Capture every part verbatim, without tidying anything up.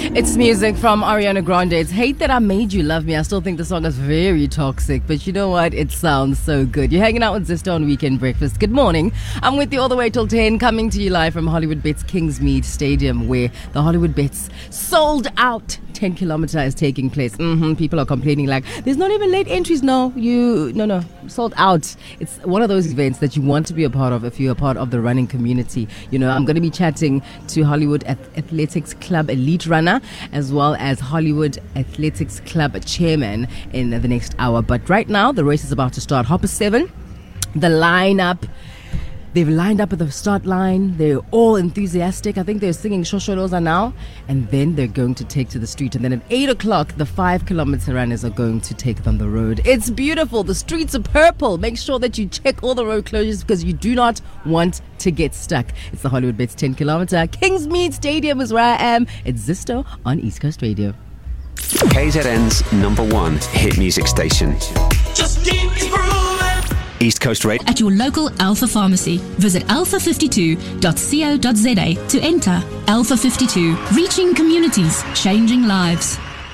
It's music from Ariana Grande. It's Hate That I Made You Love Me. I still think the song is very toxic, but you know what? It sounds so good. You're hanging out with Zisto on Weekend Breakfast. Good morning. I'm with you all the way till ten, coming to you live from Hollywood Bets Kingsmead Stadium, where the Hollywood Bets sold out ten kilometer is taking place. Mm-hmm. People are complaining like, there's not even late entries. No, you, no, no, sold out. It's one of those events that you want to be a part of if you're a part of the running community. You know, I'm going to be chatting to Hollywood Athletics Club Elite Runner, as well as Hollywood Athletics Club Chairman in the next hour. But right now, the race is about to start. Hopper seven, the lineup. They've lined up at the start line. They're all enthusiastic. I think they're singing Shosholoza now. And then they're going to take to the street. And then at eight o'clock, the five kilometer runners are going to take on the road. It's beautiful. The streets are purple. Make sure that you check all the road closures because you do not want to get stuck. It's the Hollywood Bets ten kilometer. Kingsmead Stadium is where I am. It's Zisto on East Coast Radio. K Z N's number one hit music station. Just keep improving. East Coast Radio. At your local Alpha Pharmacy. Visit alpha fifty-two dot co dot za to enter. Alpha fifty-two, reaching communities, changing lives.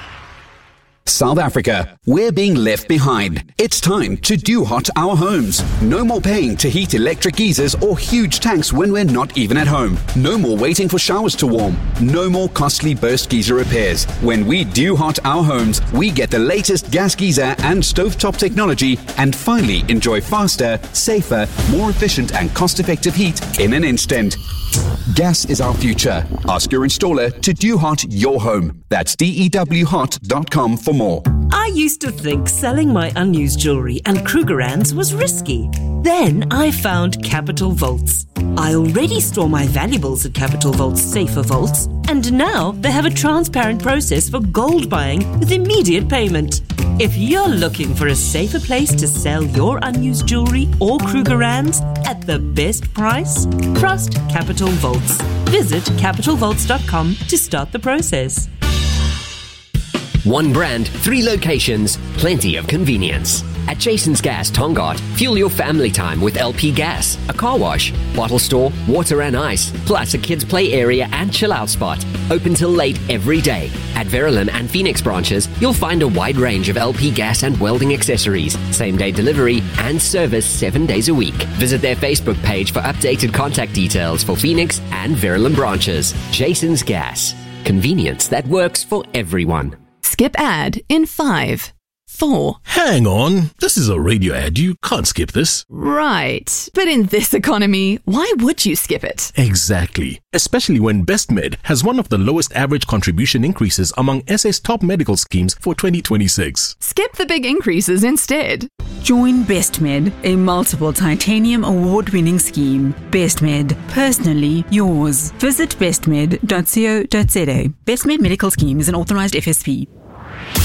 South Africa, we're being left behind. It's time to do hot our homes. No more paying to heat electric geysers or huge tanks when we're not even at home. No more waiting for showers to warm. No more costly burst geyser repairs. When we do hot our homes, we get the latest gas geyser and stovetop technology and finally enjoy faster, safer, more efficient and cost-effective heat in an instant. Gas is our future. Ask your installer to do hot your home. That's D E W hot dot com for more. I used to think selling my unused jewellery and Krugerrands was risky. Then I found Capital Vaults. I already store my valuables at Capital Vault's safer vaults, and now they have a transparent process for gold buying with immediate payment. If you're looking for a safer place to sell your unused jewellery or Krugerrands at the best price, trust Capital Vaults. Visit capital vaults dot com to start the process. One brand, three locations, plenty of convenience. At Jason's Gas Tongaat, fuel your family time with L P gas, a car wash, bottle store, water and ice, plus a kids' play area and chill-out spot. Open till late every day. At Verulam and Phoenix branches, you'll find a wide range of L P gas and welding accessories, same-day delivery, and service seven days a week. Visit their Facebook page for updated contact details for Phoenix and Verulam branches. Jason's Gas. Convenience that works for everyone. Skip ad in five, four. Hang on. This is a radio ad. You can't skip this. Right. But in this economy, why would you skip it? Exactly. Especially when BestMed has one of the lowest average contribution increases among S A's top medical schemes for twenty twenty-six. Skip the big increases instead. Join BestMed, a multiple titanium award-winning scheme. BestMed, personally yours. Visit bestmed dot co dot za. BestMed Medical Scheme is an authorized F S P.